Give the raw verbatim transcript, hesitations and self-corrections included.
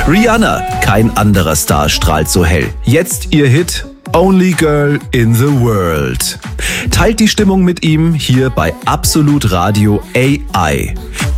Rihanna, kein anderer Star strahlt so hell. Jetzt ihr Hit Only Girl in the World. Teilt die Stimmung mit ihm hier bei Absolut Radio A I.